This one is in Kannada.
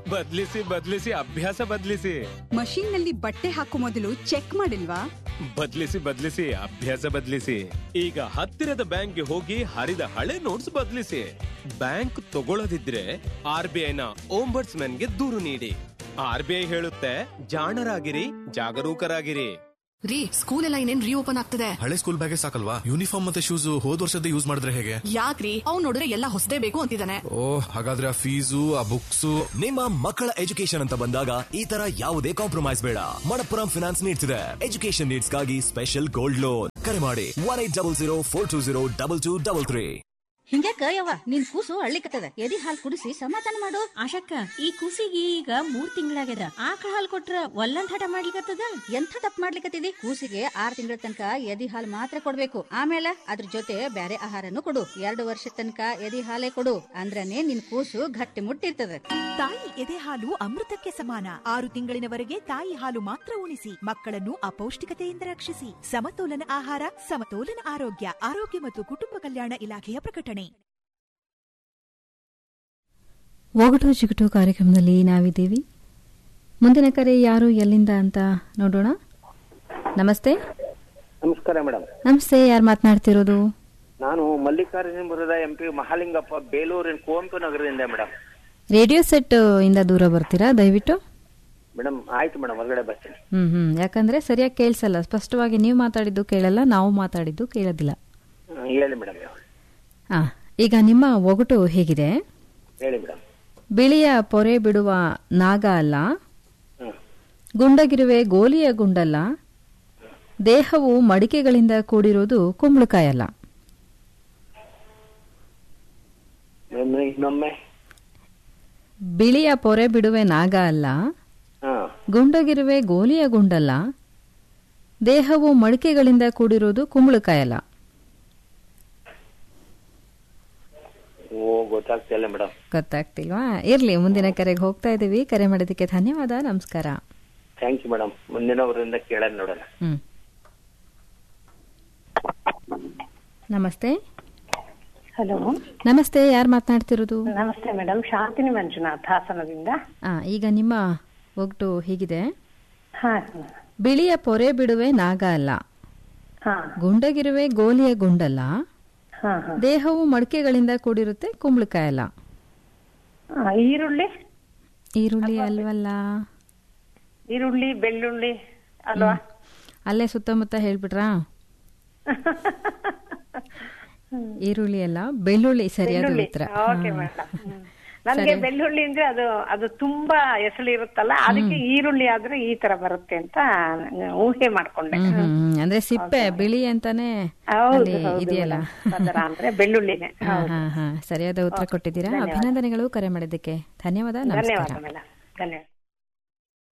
ಬದ್ಲಿಸಿ ಅಭ್ಯಾಸ ಬದ್ಲಿಸಿ. ಮಷೀನ್ ನಲ್ಲಿ ಬಟ್ಟೆ ಹಾಕೋ ಮೊದಲು ಚೆಕ್ ಮಾಡಿಲ್ವಾ? ಬದ್ಲಿಸಿ ಅಭ್ಯಾಸ ಬದ್ಲಿಸಿ. ಈಗ ಹತ್ತಿರದ ಬ್ಯಾಂಕ್ಗೆ ಹೋಗಿ ಹರಿದ ಹಳೆ ನೋಟ್ಸ್ ಬದ್ಲಿಸಿ. ಬ್ಯಾಂಕ್ ತಗೊಳ್ಳದಿದ್ರೆ RBIನ ಓಂಬರ್ಟ್ಸ್ಮನ್ಗೆ ದೂರು ನೀಡಿ. RBI ಹೇಳುತ್ತೆ, ಜಾಣರಾಗಿರಿ, ಜಾಗರೂಕರಾಗಿರಿ. ರೀ, ಸ್ಕೂಲ್ ಎಲ್ಲ ಇನ್ನೇನ್ ರೀಓಪನ್ ಆಗ್ತದೆ. ಹಳೆ ಸ್ಕೂಲ್ ಬ್ಯಾಗೇ ಸಾಕಲ್ವಾ? ಯೂನಿಫಾರ್ಮ್ ಮತ್ತೆ ಶೂಸ್ ಹೋದ್ ವರ್ಷದ ಯೂಸ್ ಮಾಡಿದ್ರೆ ಹೇಗೆ? ಯಾಕ್ರಿ, ಅವ್ನು ನೋಡಿದ್ರೆ ಎಲ್ಲ ಹೊಸದೇ ಬೇಕು ಅಂತಿದ್ದಾನೆ. ಹಾಗಾದ್ರೆ ಆ ಫೀಸು, ಆ ಬುಕ್ಸ್. ನಿಮ್ಮ ಮಕ್ಕಳ ಎಜುಕೇಶನ್ ಅಂತ ಬಂದಾಗ ಈ ತರ ಯಾವುದೇ ಕಾಂಪ್ರಮೈಸ್ ಬೇಡ. ಮಣಪ್ಪುರಂ ಫಿನಾನ್ಸ್ ನೀಡ್ತಿದೆ ಎಜುಕೇಶನ್ ನೀಡ್ಸ್ ಗಾಗಿ ಸ್ಪೆಷಲ್ ಗೋಲ್ಡ್ ಲೋನ್. ಕರೆ ಮಾಡಿ 180042202233. ಹಿಂಗ್ಯಾಕ ಯವ್ವ, ನಿನ್ ಕೂಸು ಅಳ್ಳಿಕತ್ತದ, ಎದಿ ಹಾಲ್ ಕುಡಿಸಿ ಸಮಾಧಾನ ಮಾಡು. ಆಶಕ್ಕ, ಈ ಕೂಸಿಗೆ ಈಗ 3 ತಿಂಗಳಾಗ್ಯದ. ಆಕಳ ಹಾಲ್ ಕೊಟ್ರ ಒಲ್ಲಂದ್ ಹಠ ಮಾಡ್ಲಿಕತ್ತದ. ಎಂಥ ತಪ್ಪು ಮಾಡ್ಲಿಕತ್ತಿದಿ? ಕೂಸಿಗೆ 6 ತಿಂಗಳ ತನಕ ಎದಿ ಹಾಲ್ ಮಾತ್ರ ಕೊಡ್ಬೇಕು. ಆಮೇಲೆ ಅದ್ರ ಜೊತೆ ಬ್ಯಾರೆ ಆಹಾರನು ಕೊಡು. 2 ವರ್ಷ ತನಕ ಎದಿ ಹಾಲೇ ಕೊಡು. ಅಂದ್ರನೇ ನಿನ್ ಕೂಸು ಗಟ್ಟಿ ಮುಟ್ಟಿರ್ತದ. ತಾಯಿ ಎದೆ ಹಾಲು ಅಮೃತಕ್ಕೆ ಸಮಾನ. 6 ತಿಂಗಳಿನವರೆಗೆ ತಾಯಿ ಹಾಲು ಮಾತ್ರ ಉಣಿಸಿ. ಮಕ್ಕಳನ್ನು ಅಪೌಷ್ಟಿಕತೆಯಿಂದ ರಕ್ಷಿಸಿ. ಸಮತೋಲನ ಆಹಾರ, ಸಮತೋಲನ ಆರೋಗ್ಯ. ಆರೋಗ್ಯ ಮತ್ತು ಕುಟುಂಬ ಕಲ್ಯಾಣ ಇಲಾಖೆಯ ಪ್ರಕಟಣೆ. ಒಗಟು ಚಿಗಟು ಕಾರ್ಯಕ್ರಮದಲ್ಲಿ ನಾವಿದ್ದೀವಿ. ಮುಂದಿನ ಕರೆ ಯಾರು, ಎಲ್ಲಿಂದ ಅಂತ ನೋಡೋಣ. ನಮಸ್ತೆ. ನಮಸ್ಕಾರ ಮೇಡಮ್. ನಮಸ್ತೆ, ಯಾರು ಮಾತನಾಡ್ತಿರೋದು? ನಾನು ಮಲ್ಲಿಕಾರ್ಜುನಪುರದ MP ಮಹಾಲಿಂಗಪ್ಪ, ಬೇಲೂರಿನ ಕುವೆಂಪು ನಗರದಿಂದ ಮೇಡಮ್. ರೇಡಿಯೋ ಸೆಟ್ ಇಂದ ದೂರ ಬರ್ತೀರಾ ದಯವಿಟ್ಟು? ಮೇಡಮ್ ಆಯ್ತು ಮೇಡಮ್, ಹೊರಗಡೆ ಬರ್ತೀನಿ. ಯಾಕಂದ್ರೆ ಸರಿಯಾಗಿ ಕೇಳಿಸಲ್ಲ. ಸ್ಪಷ್ಟವಾಗಿ ನೀವು ಮಾತಾಡಿದ್ದು ಕೇಳಲ್ಲ, ನಾವು ಮಾತಾಡಿದ್ದು ಕೇಳೋದಿಲ್ಲ. ಹೇಳಿ ಮೇಡಮ್. ಈಗ ನಿಮ್ಮ ಒಗಟು ಹೇಗಿದೆ? ಹೇಳಿ ಮೇಡಮ್. ಬಿಳಿಯ ಪೊರೆ ಬಿಡುವ ನಾಗ ಅಲ್ಲ, ಗುಂಡಗಿರುವೆ ಗೋಲಿಯ ಗುಂಡಲ್ಲ, ದೇಹವು ಮಡಿಕೆಗಳಿಂದ ಕೂಡಿರುವುದು ಕುಂಬಳಕಾಯಲ್ಲ. ಇನ್ನೊಮ್ಮೆ. ಬಿಳಿಯ ಪೊರೆ ಬಿಡುವೆ ನಾಗ ಅಲ್ಲ, ಗುಂಡಗಿರುವೆ ಗೋಲಿಯ ಗುಂಡಲ್ಲ, ದೇಹವು ಮಡಿಕೆಗಳಿಂದ ಕೂಡಿರುವುದು ಕುಂಬಳಕಾಯಲ್ಲ. ಗೊತ್ತಾಗ್ತಿಲ್ಲ ಮೇಡಮ್. ಗೊತ್ತಾಗ್ತಿಲ್ವಾ? ಇರ್ಲಿ, ಮುಂದಿನ ಕರೆಗೆ ಹೋಗ್ತಾ ಇದೀವಿ. ಕರೆ ಮಾಡೋದಕ್ಕೆ ಧನ್ಯವಾದ. ನಮಸ್ಕಾರ. Thank you madam. ಮುಂದಿನವರಿಂದ ಕೇಳೋಣ ನೋಡೋಣ. ನಮಸ್ತೆ. ಹಲೋ, ನಮಸ್ತೆ, ಯಾರು ಮಾತನಾಡ್ತಿರೋದು? ನಮಸ್ತೆ ಮೇಡಮ್, ಶಾಂತಿನಿ ಮಂಜುನಾಥ್, ಹಾಸನದಿಂದ. ಈಗ ನಿಮ್ಮ ಒಗಟು ಹೀಗಿದೆ. ಹಾ. ಬಿಳಿಯ ಪೊರೆ ಬಿಡುವೆ ನಾಗ ಅಲ್ಲ, ಗುಂಡಗಿರುವೆ ಗೋಲಿಯ ಗುಂಡಲ್ಲ, ದೇಹವು ಮಡಿಕೆಗಳಿಂದ ಕೂಡಿರುತ್ತೆ ಕುಂಬಳಕಾಯಲ್ಲ. ಈರುಳ್ಳಿ. ಈರುಳ್ಳಿ ಅಲ್ವಲ್ಲ. ಈರುಳ್ಳಿ, ಬೆಳ್ಳುಳ್ಳಿ ಅಲ್ವಾ? ಅಲ್ಲೇ ಸುತ್ತಮುತ್ತ ಹೇಳ್ಬಿಟ್ರಾ? ಈರುಳ್ಳಿ ಅಲ್ಲ, ಬೆಳ್ಳುಳ್ಳಿ ಸರಿಯಾದ ಉತ್ತರ. ನನ್ಗೆ ಬೆಳ್ಳುಳ್ಳಿ ಅಂದ್ರೆ ಅದು ತುಂಬಾ ಎಸಳಿರುತ್ತಲ್ಲ, ಅದಕ್ಕೆ ಈರುಳ್ಳಿ ಆದ್ರೆ ಈ ತರ ಬರುತ್ತೆ ಅಂತ ಊಹೆ ಮಾಡ್ಕೊಂಡೆ. ಅಂದ್ರೆ ಸಿಪ್ಪೆ ಬಿಳಿ ಅಂತಾನೆ ಇದೆಯಲ್ಲ, ಅಂದ್ರೆ ಬೆಳ್ಳುಳ್ಳಿನೇ. ಸರಿಯಾದ ಉತ್ತರ ಕೊಟ್ಟಿದ್ದೀರಾ. ಅಭಿನಂದನೆಗಳು. ಕರೆ ಮಾಡಿದ್ದಕ್ಕೆ ಧನ್ಯವಾದ. ನಮಸ್ಕಾರ. ಧನ್ಯವಾದ.